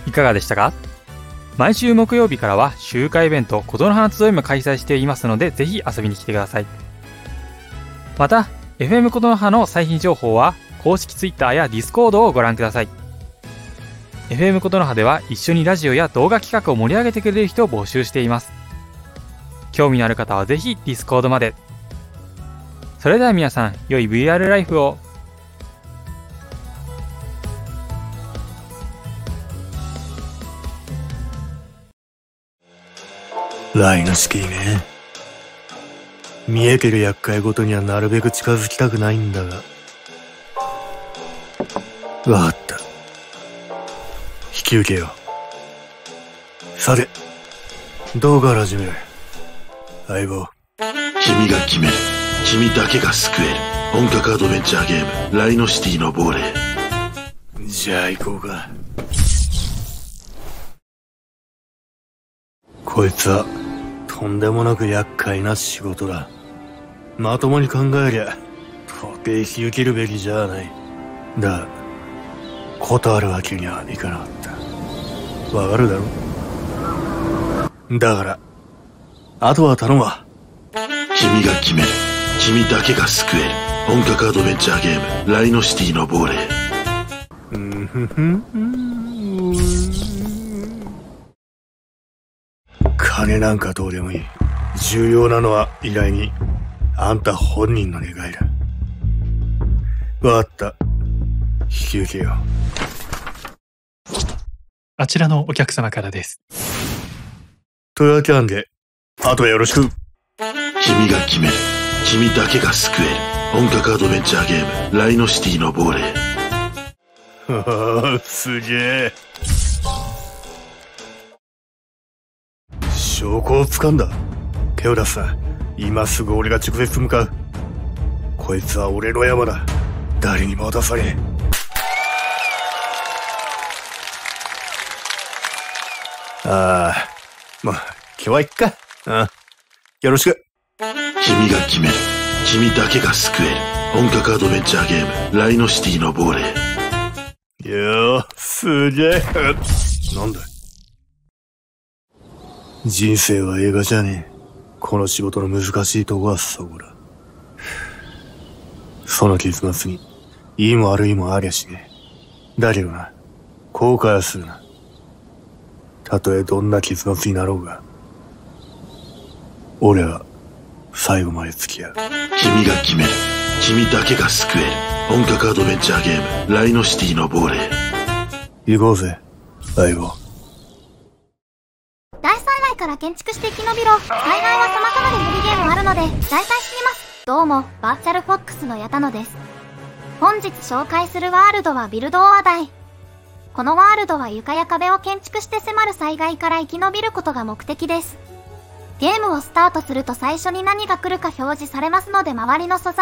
いかがでしたか？毎週木曜日からは集会イベントことの葉集いも開催していますので、ぜひ遊びに来てください。また FM ことの葉の最新情報は公式 Twitter や Discord をご覧ください。 FM ことの葉では一緒にラジオや動画企画を盛り上げてくれる人を募集しています。興味のある方はぜひ Discord まで。それでは皆さん、良い VR ライフを。 ライノシティね。見えてる厄介ごとにはなるべく近づきたくないんだが。わかった。引き受けよう。さて、どうから始める？相棒。 君が決める。君だけが救える。本格アドベンチャーゲーム、ライノシティの亡霊。 じゃあ行こうか。こいつはとんでもなく厄介な仕事だ。まともに考えりゃ到底引き受けるべきじゃない。だが断るわけにはいかなかった。わかるだろ？だからあとは頼むわ。 君が決める。君だけが救える。本格アドベンチャーゲーム、ライノシティの亡霊。 金なんかどうでもいい。重要なのは依頼人、あんた本人の願いだ。わかった。引き受けよう。 あちらのお客様からです。 というわけなんで、あとはよろしく。 君が決める。君だけが救える。本格アドベンチャーゲーム、ライノシティの亡霊。 すげえ。証拠を掴んだ。手を出すな。今すぐ俺が直接向かう。こいつは俺の山だ。誰にも渡さねえ。まあ今日はいっか。よろしく。 君が決める。君だけが救える。本格アドベンチャーゲーム、ライノシティの亡霊。 よー、すげえ。なんだ？人生は映画じゃねえ。この仕事の難しいとこはそこだ。その結末にいいも悪いもありゃしねえ。だけどな、後悔はするな。たとえどんな結末になろうが、俺は最後まで付き合う。 君が決める。君だけが救える。本格アドベンチャーゲーム、ライノシティの亡霊。 行こうぜ、相棒。 大災害から建築して生き延びろ。災害は様々で無理ゲームあるので大体知ります。どうもバーチャルフォックスの矢田野です。本日紹介するワールドはビルドオアダイ。このワールドは床や壁を建築して迫る災害から生き延びることが目的です。ゲームをスタートすると最初に何が来るか表示されますので、周りの素材